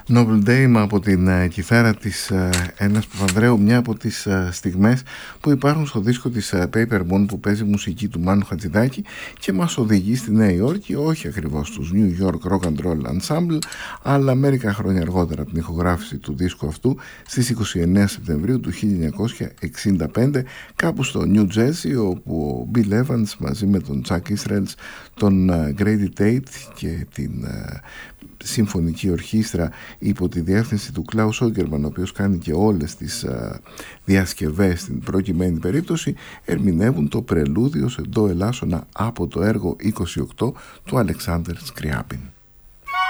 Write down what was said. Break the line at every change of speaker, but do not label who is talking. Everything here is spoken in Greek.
Noble Dame από την κιθάρα της Έλενας Παπανδρέου, μια από τις στιγμές που υπάρχουν στο δίσκο της Paper Moon, που παίζει μουσική του Μάνου Χατζηδάκη και μας οδηγεί στη Νέα Υόρκη, όχι ακριβώς στους New York Rock and Roll Ensemble, αλλά μερικά χρόνια αργότερα από την ηχογράφηση του δίσκου αυτού, στις 29 Σεπτεμβρίου του 1965, κάπου στο New Jersey, όπου ο Bill Evans μαζί με τον Chuck Israels, τον Grady Tate και την συμφωνική ορχήστρα υπό τη διεύθυνση του Klaus Ogerman, ο οποίος κάνει και όλες τις διασκευές στην προκειμένη περίπτωση, ερμηνεύουν το πρελούδιο σε ντο ελάσσονα από το έργο 28 του Αλεξάνδρ Σκριάπιν.